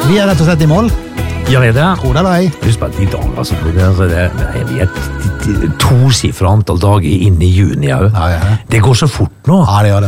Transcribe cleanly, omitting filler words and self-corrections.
Vi rett og slett i mål. Gjør vi det? Tror det eller ei. Husk på at i dag, altså, vi er et tosifret antall dager inne i juni. Ja. Det går så fort nå. Ja, det gjør det.